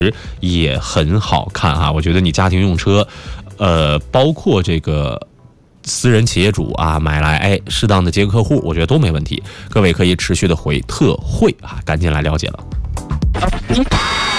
也很好看啊。我觉得你家庭用车，包括这个私人企业主啊，买来适当的接客户，我觉得都没问题。各位可以持续的回特惠啊，赶紧来了解了。